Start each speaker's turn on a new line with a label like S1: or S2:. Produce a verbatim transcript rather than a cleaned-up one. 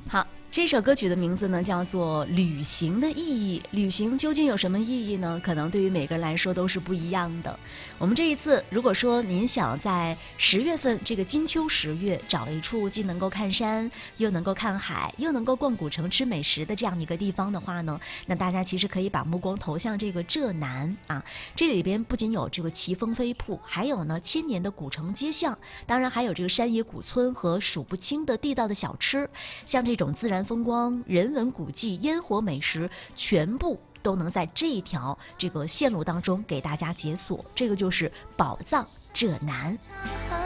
S1: 好，这首歌曲的名字呢叫做《旅行的意义》。旅行究竟有什么意义呢？可能对于每个人来说都是不一样的。我们这一次，如果说您想在十月份这个金秋十月找了一处既能够看山，又能够看海，又能够逛古城吃美食的这样一个地方的话呢，那大家其实可以把目光投向这个浙南啊。这里边不仅有这个奇峰飞瀑，还有呢千年的古城街巷，当然还有这个山野古村和数不清的地道的小吃。像这种自然风光、人文古迹、烟火美食，全部都能在这一条这个线路当中给大家解锁。这个就是宝藏浙南。